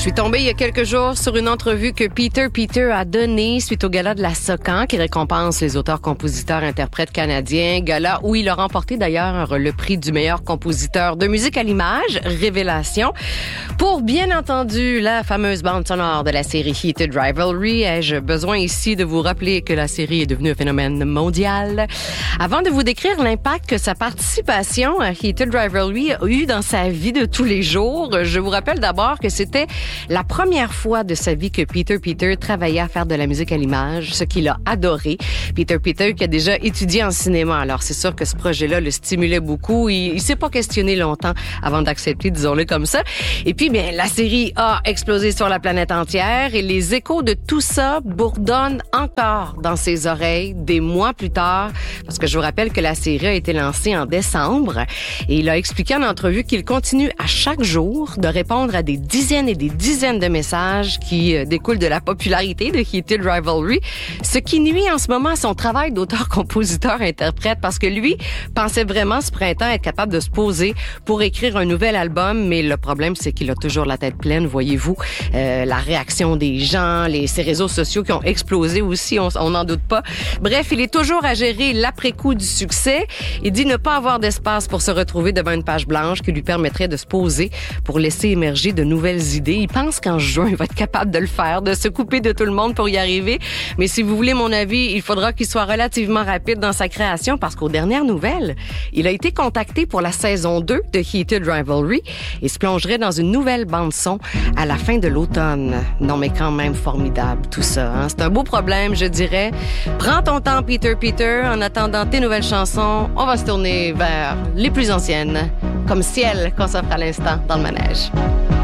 suis tombée il y a quelques jours sur une entrevue que Peter a donnée suite au gala de la Socan qui récompense les auteurs, compositeurs, interprètes canadiens. Gala où il a remporté d'ailleurs le prix du meilleur compositeur de musique à l'image, Révélation. Pour bien entendu la fameuse bande sonore de la série Heated Rivalry, ai-je besoin ici de vous rappeler que la série est devenue un phénomène mondial. Avant de vous décrire l'impact que sa participation à Heated Rivalry a eu dans sa vie de tous les jours, je vous rappelle d'abord que c'était la première fois de sa vie que Peter travaillait à faire de la musique à l'image, ce qu'il a adoré. Peter qui a déjà étudié en cinéma, alors c'est sûr que ce projet-là le stimulait beaucoup. Il s'est pas questionné longtemps avant d'accepter, disons-le comme ça. Et puis, bien, la série a explosé sur la planète entière et les échos de tout ça bourdonnent encore dans ses oreilles des mois plus tard, parce que je vous rappelle que la série a été lancée en décembre et il a expliqué en entrevue qu'il continue à chaque jour de répondre à des dizaines et des dizaines de messages qui découlent de la popularité de Heated Rivalry, ce qui nuit en ce moment à son travail d'auteur, compositeur, interprète, parce que lui pensait vraiment ce printemps être capable de se poser pour écrire un nouvel album, mais le problème, c'est qu'il a toujours la tête pleine, voyez-vous. La réaction des gens, ses réseaux sociaux qui ont explosé aussi, on n'en doute pas. Bref, il est toujours à gérer l'après-coup du succès. Il dit ne pas avoir d'espace pour se retrouver devant une page blanche qui lui permettrait de se poser pour laisser émerger de nouvelles idées. Il pense qu'en juin, il va être capable de le faire, de se couper de tout le monde pour y arriver. Mais si vous voulez mon avis, il faudra qu'il soit relativement rapide dans sa création parce qu'aux dernières nouvelles, il a été contacté pour la saison 2 de Heated Rivalry et se plongerait dans une nouvelle bande-son à la fin de l'automne. Non, mais quand même formidable tout ça. Hein? C'est un beau problème, je dirais. Prends ton temps, Peter. En attendant tes nouvelles chansons, on va se tourner vers les plus anciennes, comme Ciel qu'on s'offre à l'instant dans le manège.